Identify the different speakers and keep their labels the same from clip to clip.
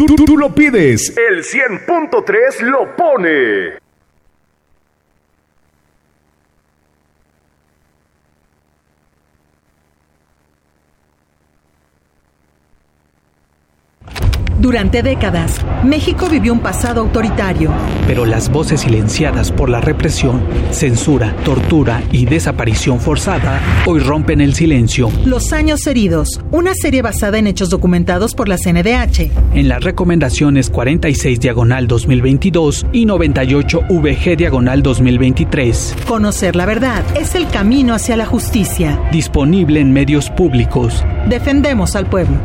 Speaker 1: Tú lo pides. El 100.3 lo pone.
Speaker 2: Durante décadas, México vivió un pasado autoritario.
Speaker 3: Pero las voces silenciadas por la represión, censura, tortura y desaparición forzada hoy rompen el silencio.
Speaker 2: Los años heridos, una serie basada en hechos documentados por la CNDH.
Speaker 3: En las recomendaciones 46/2022 y 98/VG/2023.
Speaker 2: Conocer la verdad es el camino hacia la justicia.
Speaker 3: Disponible en medios públicos.
Speaker 2: Defendemos al pueblo.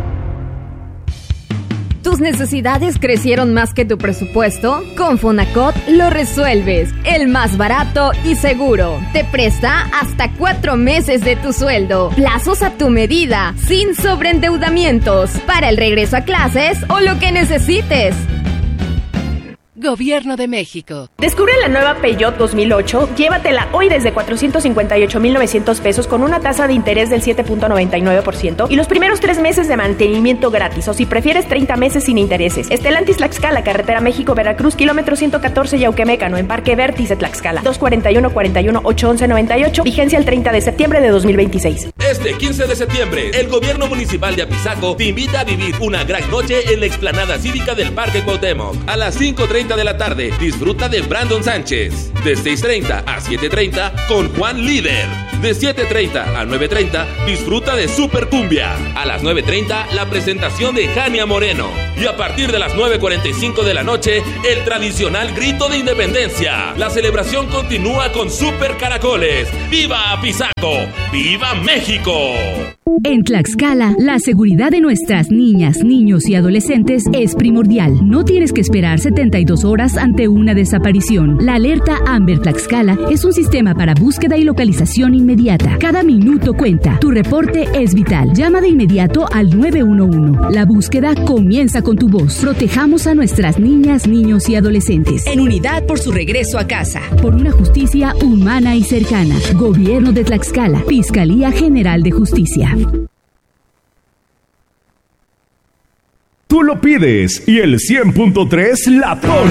Speaker 4: ¿Tus necesidades crecieron más que tu presupuesto? Con Fonacot lo resuelves. El más barato y seguro. Te presta hasta 4 meses de tu sueldo. Plazos a tu medida, sin sobreendeudamientos. Para el regreso a clases o lo que necesites.
Speaker 5: Gobierno de México.
Speaker 6: Descubre la nueva Peugeot 2008, llévatela hoy desde 458,900 pesos con una tasa de interés del 7.99% y los primeros 3 meses de mantenimiento gratis, o si prefieres 30 meses sin intereses. Stellantis Tlaxcala, carretera México-Veracruz, kilómetro 114 Yauquemécano, en Parque Vértice Tlaxcala, 241-41-811-98, vigencia el 30 de septiembre de 2026.
Speaker 7: Este 15 de septiembre, el gobierno municipal de Apizaco te invita a vivir una gran noche en la explanada cívica del Parque Cuauhtémoc. A las 5:30 de la tarde, disfruta de Brandon Sánchez. De 6:30 a 7:30 con Juan Líder. De 7:30 a 9:30, disfruta de Super Cumbia. A las 9:30, la presentación de Jania Moreno. Y a partir de las 9:45 de la noche, el tradicional grito de independencia. La celebración continúa con Super Caracoles. ¡Viva Apizaco! ¡Viva México!
Speaker 8: En Tlaxcala, la seguridad de nuestras niñas, niños y adolescentes es primordial. No tienes que esperar 72 horas ante una desaparición. La alerta Amber Tlaxcala es un sistema para búsqueda y localización inmediata. Cada minuto cuenta. Tu reporte es vital. Llama de inmediato al 911. La búsqueda comienza con tu voz. Protejamos a nuestras niñas, niños y adolescentes.
Speaker 5: En unidad por su regreso a casa.
Speaker 8: Por una justicia humana y cercana. Gobierno de Tlaxcala. Fiscalía General de Justicia.
Speaker 1: Tú lo pides y el 100.3 la pone.